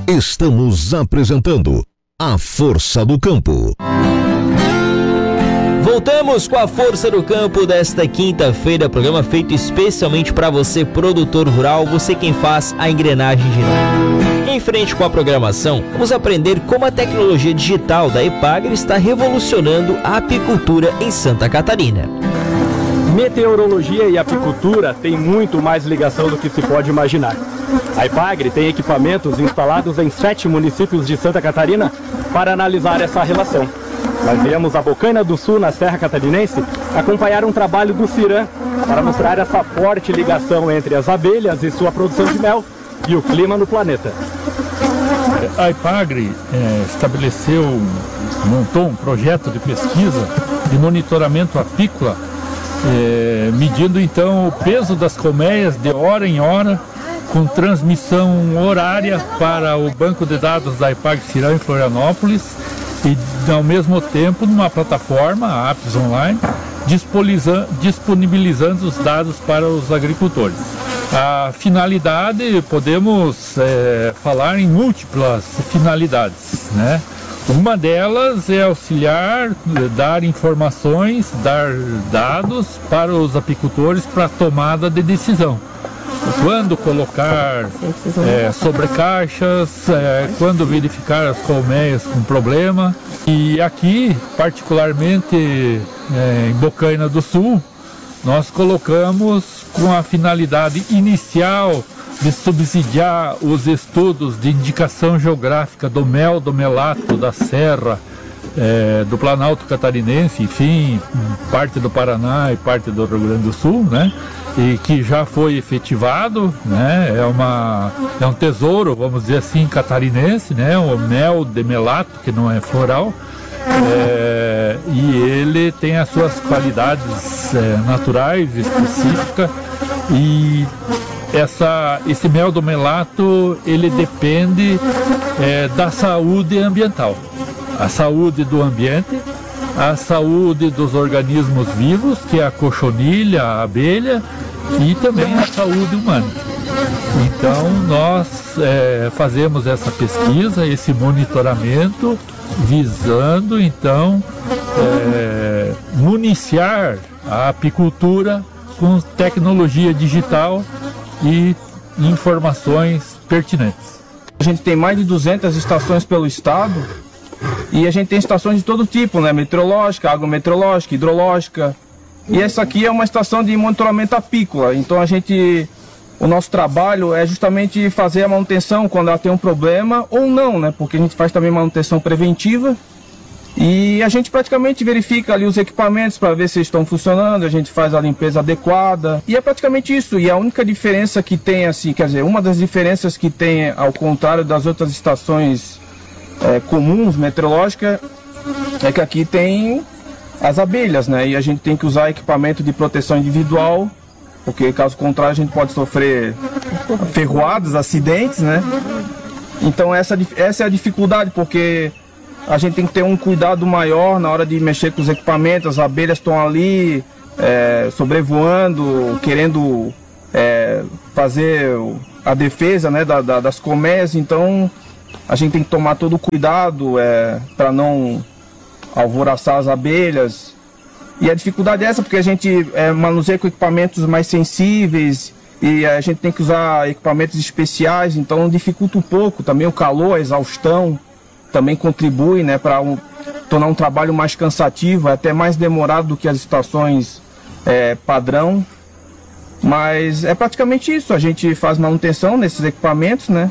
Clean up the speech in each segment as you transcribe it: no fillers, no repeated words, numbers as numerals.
Estamos apresentando A Força do Campo. Voltamos com a Força do Campo desta quinta-feira, programa feito especialmente para você, produtor rural, você quem faz a engrenagem girar. Em frente com a programação, vamos aprender como a tecnologia digital da Epagri está revolucionando a apicultura em Santa Catarina. Meteorologia e apicultura têm muito mais ligação do que se pode imaginar. A Epagri tem equipamentos instalados em 7 municípios de Santa Catarina para analisar essa relação. Nós viemos a Bocaina do Sul, na Serra Catarinense, acompanhar um trabalho do CIRAM para mostrar essa forte ligação entre as abelhas e sua produção de mel e o clima no planeta. A Epagri montou um projeto de pesquisa de monitoramento apícola, medindo então o peso das colmeias de hora em hora, com transmissão horária para o banco de dados da Epagri CIRAM em Florianópolis e ao mesmo tempo numa plataforma, a Apps Online, disponibilizando os dados para os agricultores. A finalidade, podemos falar em múltiplas finalidades, né? Uma delas é auxiliar, dar informações, dar dados para os apicultores para a tomada de decisão. Quando colocar sobrecaixas, quando verificar as colmeias com problema. E aqui, particularmente em Bocaina do Sul, nós colocamos com a finalidade inicial de subsidiar os estudos de indicação geográfica do mel, do melato, da serra, do Planalto Catarinense, enfim, parte do Paraná e parte do Rio Grande do Sul, né? E que já foi efetivado, né? É um tesouro, vamos dizer assim, catarinense, né? O mel de melato, que não é floral, e ele tem as suas qualidades naturais, específicas, e esse mel do melato, ele depende da saúde ambiental, a saúde do ambiente, a saúde dos organismos vivos, que é a cochonilha, a abelha, e também a saúde humana. Então nós fazemos essa pesquisa, esse monitoramento, visando então municiar a apicultura com tecnologia digital e informações pertinentes. A gente tem mais de 200 estações pelo estado e a gente tem estações de todo tipo, né? Meteorológica, agrometeorológica, hidrológica. E essa aqui é uma estação de monitoramento apícola. Então o nosso trabalho é justamente fazer a manutenção quando ela tem um problema ou não, né? Porque a gente faz também manutenção preventiva. E a gente praticamente verifica ali os equipamentos para ver se estão funcionando, a gente faz a limpeza adequada. E é praticamente isso. E a única diferença que tem, assim, quer dizer, uma das diferenças que tem, ao contrário das outras estações comuns, meteorológicas, é que aqui tem as abelhas, né? E a gente tem que usar equipamento de proteção individual, porque caso contrário a gente pode sofrer ferroadas, acidentes, né? Então essa é a dificuldade, porque a gente tem que ter um cuidado maior na hora de mexer com os equipamentos. As abelhas estão ali sobrevoando, querendo fazer a defesa, né, das colmeias. Então a gente tem que tomar todo o cuidado para não alvoroçar as abelhas. E a dificuldade é essa, porque a gente manuseia com equipamentos mais sensíveis e a gente tem que usar equipamentos especiais, então dificulta um pouco. Também o calor, a exaustão também contribui, né, para tornar um trabalho mais cansativo, até mais demorado do que as estações padrão. Mas é praticamente isso, a gente faz manutenção nesses equipamentos, né,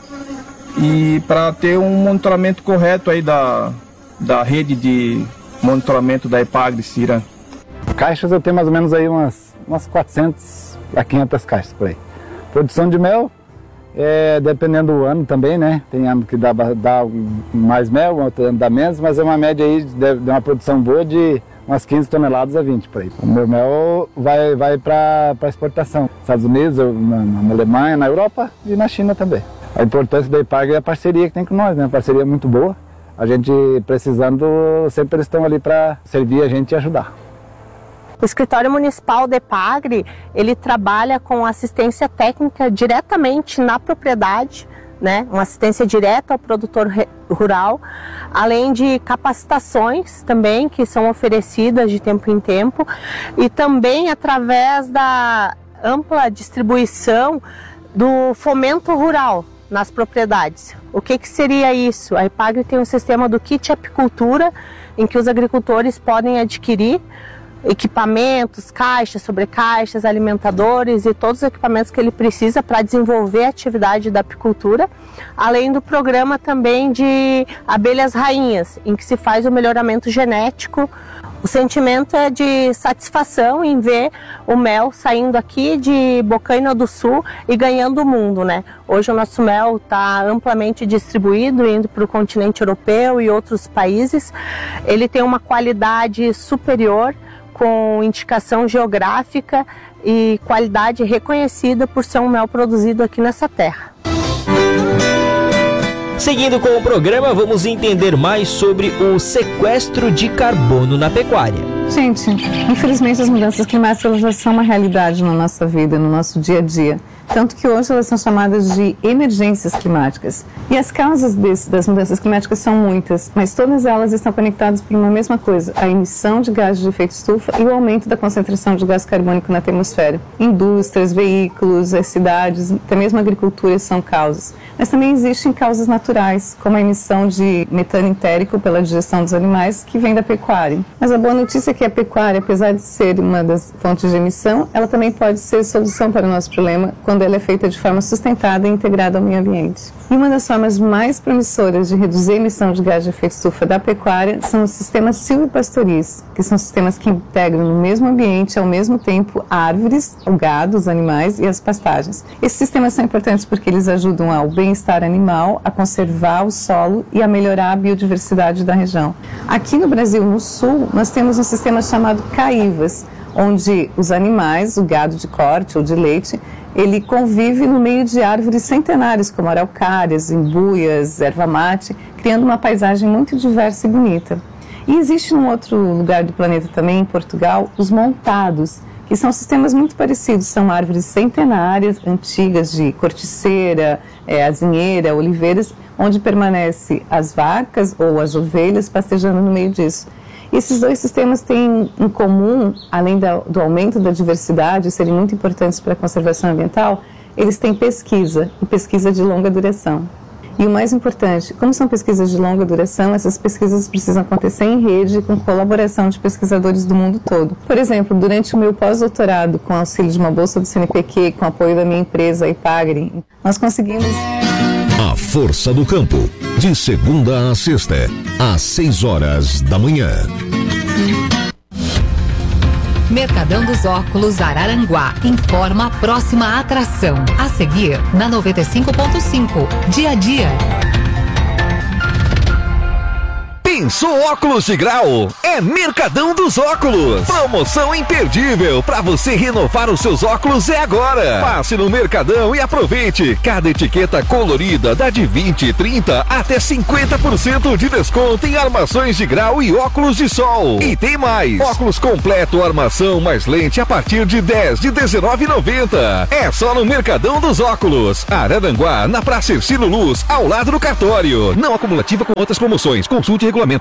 e para ter um monitoramento correto aí da rede de monitoramento da Epagri CIRAM. Caixas eu tenho mais ou menos aí umas 400 a 500 caixas por aí. Produção de mel, dependendo do ano também, né? Tem ano que dá mais mel, outro ano dá menos, mas é uma média aí de uma produção boa de umas 15 toneladas a 20 por aí. O meu mel vai para exportação, Estados Unidos, na Alemanha, na Europa e na China também. A importância da Epagri é a parceria que tem com nós, né? Uma parceria muito boa. A gente precisando, sempre eles estão ali para servir a gente e ajudar. O Escritório Municipal da Epagri, ele trabalha com assistência técnica diretamente na propriedade, né, uma assistência direta ao produtor rural, além de capacitações também que são oferecidas de tempo em tempo e também através da ampla distribuição do fomento rural nas propriedades. O que seria isso? A Epagri tem um sistema do kit apicultura em que os agricultores podem adquirir equipamentos, caixas, sobrecaixas, alimentadores e todos os equipamentos que ele precisa para desenvolver a atividade da apicultura, além do programa também de abelhas rainhas, em que se faz o melhoramento genético. O sentimento é de satisfação em ver o mel saindo aqui de Bocaina do Sul e ganhando o mundo, né? Hoje o nosso mel está amplamente distribuído, indo para o continente europeu e outros países. Ele tem uma qualidade superior, com indicação geográfica e qualidade reconhecida por ser um mel produzido aqui nessa terra. Seguindo com o programa, vamos entender mais sobre o sequestro de carbono na pecuária. Gente, infelizmente as mudanças climáticas já são uma realidade na nossa vida, no nosso dia a dia. Tanto que hoje elas são chamadas de emergências climáticas. E as causas das mudanças climáticas são muitas, mas todas elas estão conectadas por uma mesma coisa: a emissão de gases de efeito estufa e o aumento da concentração de gás carbônico na atmosfera. Indústrias, veículos, as cidades, até mesmo a agricultura são causas. Mas também existem causas naturais, como a emissão de metano entérico pela digestão dos animais, que vem da pecuária. Mas a boa notícia é que a pecuária, apesar de ser uma das fontes de emissão, ela também pode ser solução para o nosso problema quando ela é feita de forma sustentada e integrada ao meio ambiente. E uma das formas mais promissoras de reduzir a emissão de gás de efeito estufa da pecuária são os sistemas silvopastoris, que são sistemas que integram no mesmo ambiente, ao mesmo tempo, árvores, o gado, os animais e as pastagens. Esses sistemas são importantes porque eles ajudam ao bem-estar animal, a conservar o solo e a melhorar a biodiversidade da região. Aqui no Brasil, no sul, nós temos um sistema chamado CAIVAS, onde os animais, o gado de corte ou de leite, ele convive no meio de árvores centenárias, como araucárias, embuias, erva mate, criando uma paisagem muito diversa e bonita. E existe num outro lugar do planeta também, em Portugal, os montados, que são sistemas muito parecidos, são árvores centenárias, antigas, de corticeira, azinheira, oliveiras, onde permanecem as vacas ou as ovelhas pastejando no meio disso. Esses dois sistemas têm em comum, além do aumento da diversidade, serem muito importantes para a conservação ambiental, eles têm pesquisa, e pesquisa de longa duração. E o mais importante, como são pesquisas de longa duração, essas pesquisas precisam acontecer em rede, com colaboração de pesquisadores do mundo todo. Por exemplo, durante o meu pós-doutorado, com auxílio de uma bolsa do CNPq, com apoio da minha empresa, a Epagri, nós conseguimos... A Força do Campo, de segunda a sexta, às 6 horas da manhã. Mercadão dos Óculos Araranguá informa a próxima atração. A seguir, na 95.5, dia a dia. Pensou óculos de grau? É Mercadão dos Óculos. Promoção imperdível para você renovar os seus óculos é agora. Passe no Mercadão e aproveite. Cada etiqueta colorida dá de 20, 30 até 50% de desconto em armações de grau e óculos de sol. E tem mais. Óculos completo, armação mais lente a partir de 10 de R$19,90. É só no Mercadão dos Óculos. Araranguá, na Praça Ercílio Luz, ao lado do cartório. Não acumulativa com outras promoções. Consulte regulamento.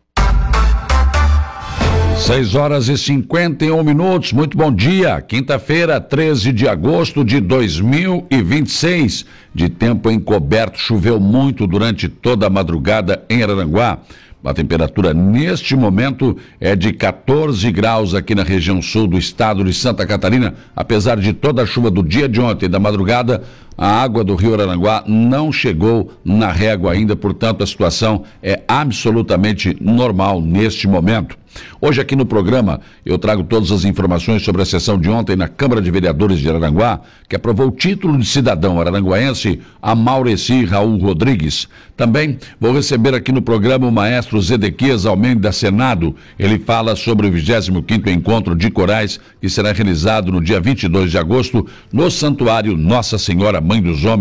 6 horas e 51 minutos, muito bom dia, quinta-feira, 13 de agosto de 2026, de tempo encoberto, choveu muito durante toda a madrugada em Araranguá. A temperatura neste momento é de 14 graus aqui na região sul do estado de Santa Catarina. Apesar de toda a chuva do dia de ontem e da madrugada, a água do rio Araranguá não chegou na régua ainda, portanto a situação é absolutamente normal neste momento. Hoje aqui no programa eu trago todas as informações sobre a sessão de ontem na Câmara de Vereadores de Araranguá, que aprovou o título de cidadão araranguaense a Maureci Raul Rodrigues. Também vou receber aqui no programa o maestro Zedequias Almeida Senado. Ele fala sobre o 25º Encontro de Corais, que será realizado no dia 22 de agosto no Santuário Nossa Senhora Mãe dos Homens,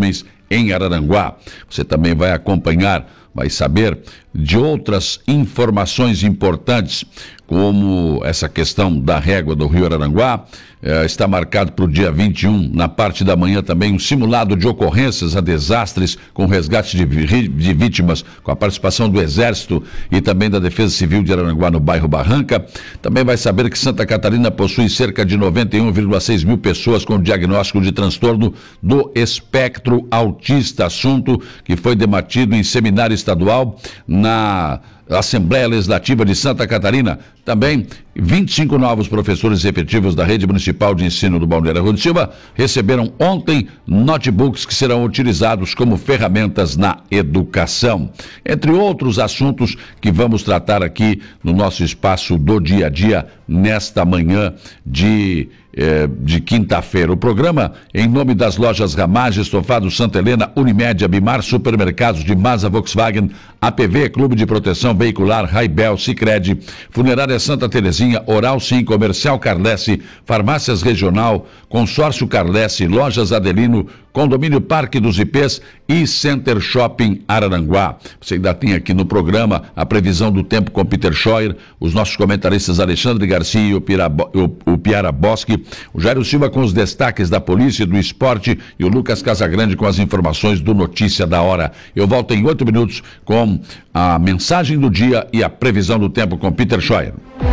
em Araranguá. Você também vai acompanhar, vai saber de outras informações importantes, como essa questão da régua do Rio Araranguá. Está marcado para o dia 21, na parte da manhã também, um simulado de ocorrências a desastres com resgate de vítimas, com a participação do Exército e também da Defesa Civil de Araranguá no bairro Barranca. Também vai saber que Santa Catarina possui cerca de 91,6 mil pessoas com diagnóstico de transtorno do espectro autista, assunto que foi debatido em seminário estadual na Assembleia Legislativa de Santa Catarina. Também 25 novos professores efetivos da Rede Municipal de Ensino do Balneário Rui do Silva receberam ontem notebooks que serão utilizados como ferramentas na educação. Entre outros assuntos que vamos tratar aqui no nosso espaço do dia a dia nesta manhã de quinta-feira. O programa, em nome das lojas Ramage, Estofado Santa Helena, Unimed, Abimar, Supermercados de Mazda, Volkswagen, APV, Clube de Proteção Veicular, Raibel, Sicredi, Funerária Santa Terezinha, Oral Sim, Comercial Carlesse, Farmácias Regional, Consórcio Carlesse, Lojas Adelino, Condomínio Parque dos Ipês e Center Shopping Araranguá. Você ainda tem aqui no programa a previsão do tempo com Peter Scheuer, os nossos comentaristas Alexandre Garcia e o Piara Bosque, o Jairo Silva com os destaques da polícia e do esporte e o Lucas Casagrande com as informações do Notícia da Hora. Eu volto em 8 minutos com a mensagem do dia e a previsão do tempo com Peter Scheuer.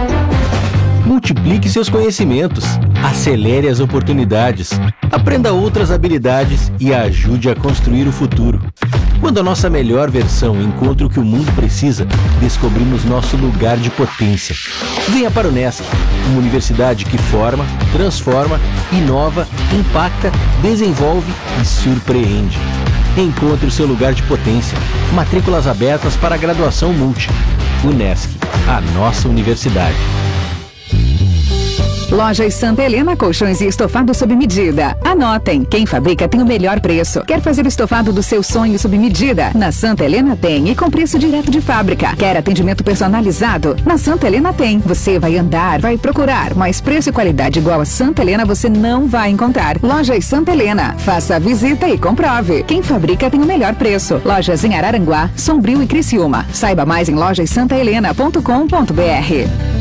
Multiplique seus conhecimentos, acelere as oportunidades, aprenda outras habilidades e ajude a construir o futuro. Quando a nossa melhor versão encontra o que o mundo precisa, descobrimos nosso lugar de potência. Venha para o Unesc, uma universidade que forma, transforma, inova, impacta, desenvolve e surpreende. Encontre o seu lugar de potência. Matrículas abertas para a graduação multi. Unesc, a nossa universidade. Lojas Santa Helena, colchões e estofado sob medida. Anotem, quem fabrica tem o melhor preço. Quer fazer o estofado do seu sonho sob medida? Na Santa Helena tem, e com preço direto de fábrica. Quer atendimento personalizado? Na Santa Helena tem. Você vai andar, vai procurar, mas preço e qualidade igual a Santa Helena você não vai encontrar. Lojas Santa Helena, faça a visita e comprove. Quem fabrica tem o melhor preço. Lojas em Araranguá, Sombrio e Criciúma. Saiba mais em lojassantahelena.com.br.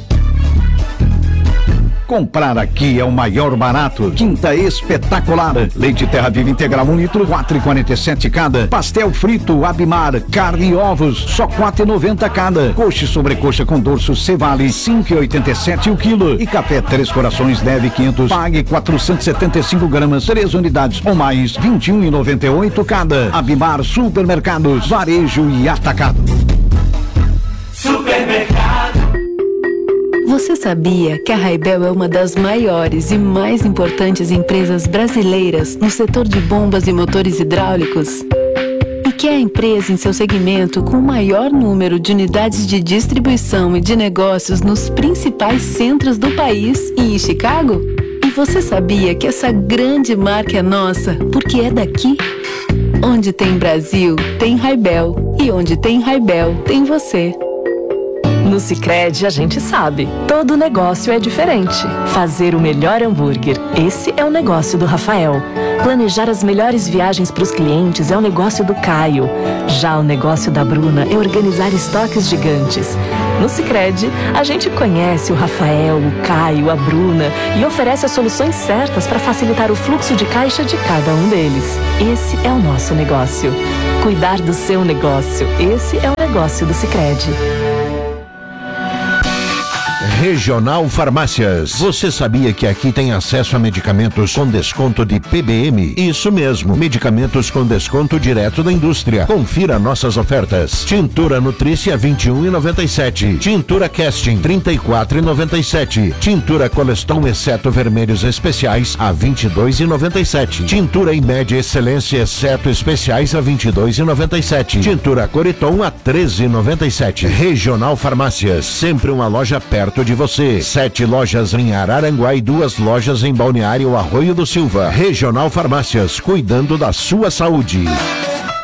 Comprar aqui é o maior barato. Quinta espetacular. Leite Terra Viva Integral 1 litro, 4,47 cada. Pastel frito Abimar, carne e ovos, só 4,90 cada. Coxa e sobrecoxa com dorso Cevale, 5,87 o quilo. E café Três Corações leve 500, pague 475 gramas, 3 unidades ou mais, 21,98 cada. Abimar Supermercados, varejo e atacado. Supermercado. Você sabia que a Raibel é uma das maiores e mais importantes empresas brasileiras no setor de bombas e motores hidráulicos? E que é a empresa em seu segmento com o maior número de unidades de distribuição e de negócios nos principais centros do país e em Chicago? E você sabia que essa grande marca é nossa porque é daqui? Onde tem Brasil, tem Raibel. E onde tem Raibel, tem você. No Sicredi a gente sabe, todo negócio é diferente. Fazer o melhor hambúrguer, esse é o negócio do Rafael. Planejar as melhores viagens para os clientes é o negócio do Caio. Já o negócio da Bruna é organizar estoques gigantes. No Sicredi, a gente conhece o Rafael, o Caio, a Bruna e oferece as soluções certas para facilitar o fluxo de caixa de cada um deles. Esse é o nosso negócio. Cuidar do seu negócio, esse é o negócio do Sicredi. Regional Farmácias. Você sabia que aqui tem acesso a medicamentos com desconto de PBM? Isso mesmo, medicamentos com desconto direto da indústria. Confira nossas ofertas. Tintura Nutrícia 21,97. Tintura Casting 34,97. Tintura Coleston exceto vermelhos especiais a 22,97. Tintura Imed Excelência exceto especiais a 22,97. Tintura Coriton a 13,97. Regional Farmácias, sempre uma loja perto de você. 7 lojas em Araranguá e 2 lojas em Balneário Arroio do Silva. Regional Farmácias, cuidando da sua saúde.